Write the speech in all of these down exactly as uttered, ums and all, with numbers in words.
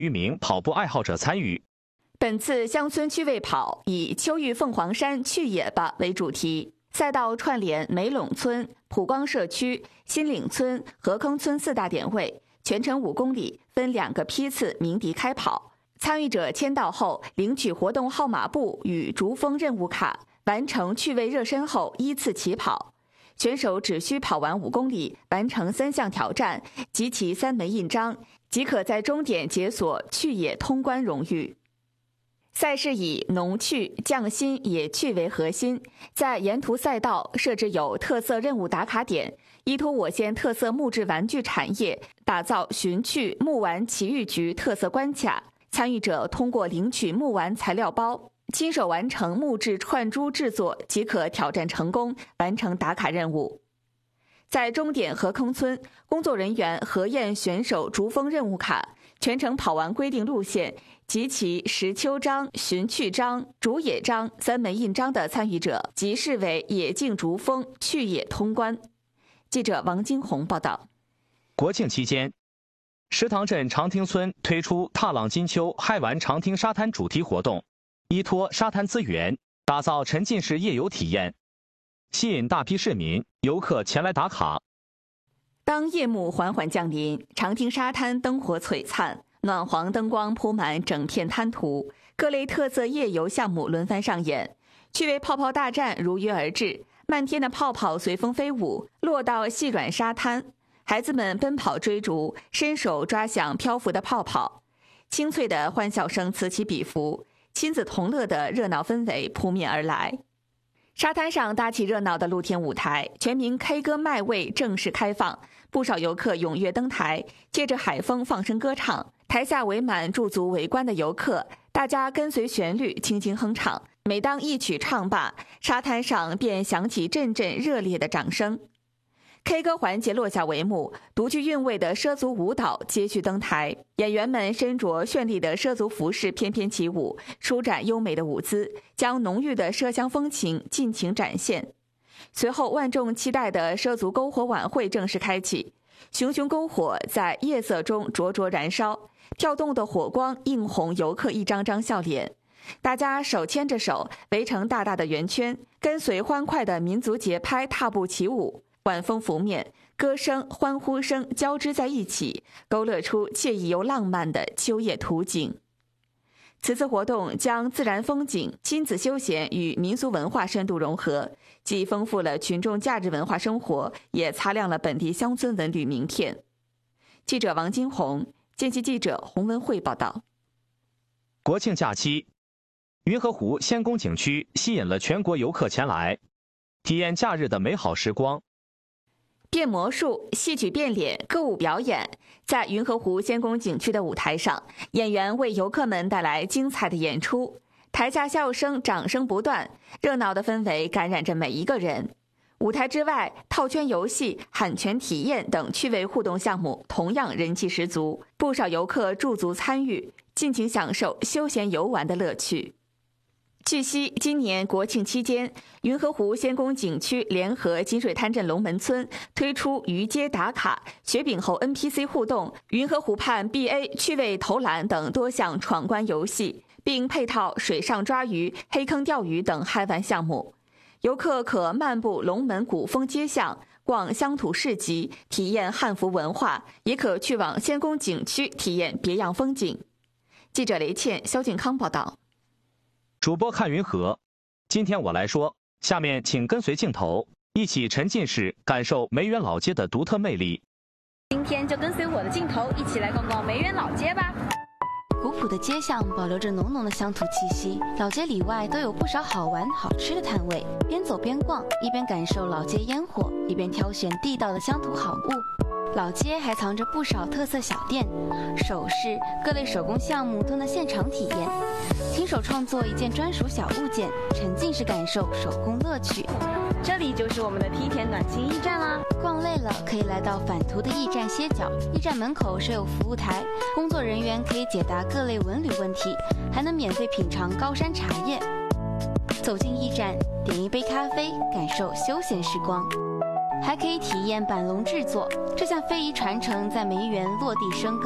余名跑步爱好者参与。 本次乡村趣味跑以秋遇凤凰山去野吧为主题，赛道串联梅陇村、普光社区、新岭村、河坑村四大点位，全程五公里，分两个批次鸣笛开跑。参与者签到后领取活动号码布与竹风任务卡，完成趣味热身后依次起跑。选手只需跑完五公里，完成三项挑战集齐三枚印章，即可在终点解锁去野通关荣誉。赛事以农趣、匠心、野趣为核心，在沿途赛道设置有特色任务打卡点，依托我县特色木质玩具产业，打造寻趣木玩奇遇局特色关卡。参与者通过领取木玩材料包，亲手完成木质串珠制作，即可挑战成功，完成打卡任务。在终点河坑村，工作人员核验选手竹风任务卡，全程跑完规定路线集齐石丘章、寻趣章、竹野章三枚印章的参与者，即视为野径竹风去野通关。记者王金红报道。 国庆期间，石塘镇长汀村推出踏浪金秋嗨玩长汀沙滩主题活动，依托沙滩资源，打造沉浸式夜游体验，吸引大批市民游客前来打卡。 当夜幕缓缓降临，长汀沙滩灯火璀璨，暖黄灯光铺满整片滩涂，各类特色夜游项目轮番上演，趣味泡泡大战如约而至，漫天的泡泡随风飞舞，落到细软沙滩，孩子们奔跑追逐，伸手抓响漂浮的泡泡，清脆的欢笑声此起彼伏，亲子同乐的热闹氛围扑面而来。沙滩上搭起热闹的露天舞台，全民 K 歌麦位正式开放，不少游客踊跃登台，借着海风放声歌唱，台下围满驻足围观的游客，大家跟随旋律轻轻哼唱。每当一曲唱罢，沙滩上便响起阵阵热烈的掌声。K 歌环节落下帷幕，独具韵味的畲族舞蹈接续登台，演员们身着绚丽的畲族服饰翩翩起舞，舒展优美的舞姿，将浓郁的畲乡风情尽情展现。随后，万众期待的畲族篝火晚会正式开启，熊熊篝火在夜色中灼灼燃烧，跳动的火光映红游客一张张笑脸。大家手牵着手，围成大大的圆圈，跟随欢快的民族节拍踏步起舞。晚风拂面，歌声、欢呼声交织在一起，勾勒出惬意又浪漫的秋夜图景。此次活动将自然风景、亲子休闲与民俗文化深度融合，既丰富了群众假日文化生活，也擦亮了本地乡村文旅名片。记者王金红，见习记者洪文慧报道。 国庆假期，云河湖仙宫景区吸引了全国游客前来，体验假日的美好时光。 变魔术、戏曲变脸、歌舞表演，在云河湖仙宫景区的舞台上，演员为游客们带来精彩的演出，台下笑声、掌声不断，热闹的氛围感染着每一个人。舞台之外，套圈游戏、喊拳体验等趣味互动项目同样人气十足，不少游客驻足参与，尽情享受休闲游玩的乐趣。据悉，今年国庆期间，云河湖仙宫景区联合金水滩镇龙门村推出鱼街打卡、雪饼后 N P C 互动、云河湖畔 B A 趣味投篮等多项闯关游戏，并配套水上抓鱼、黑坑钓鱼等嗨玩项目。游客可漫步龙门古风街巷，逛乡土市集，体验汉服文化，也可去往仙宫景区体验别样风景。记者雷倩、肖俊康报道。 主播看云河，今天我来说，下面请跟随镜头，一起沉浸式感受梅园老街的独特魅力。 今天就跟随我的镜头，一起来逛逛梅园老街吧。 古朴的街巷保留着浓浓的乡土气息，老街里外都有不少好玩好吃的摊位，边走边逛，一边感受老街烟火，一边挑选地道的乡土好物。老街还藏着不少特色小店、首饰、各类手工项目都能现场体验，亲手创作一件专属小物件，沉浸式感受手工乐趣。 这里就是我们的梯田暖心驿站啦！ 逛累了可以来到返途的驿站歇脚，驿站门口设有服务台，工作人员可以解答各类文旅问题，还能免费品尝高山茶叶。走进驿站，点一杯咖啡，感受休闲时光。还可以体验板龙制作，这项非遗传承在梅园落地生根，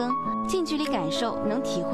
近距离感受能体会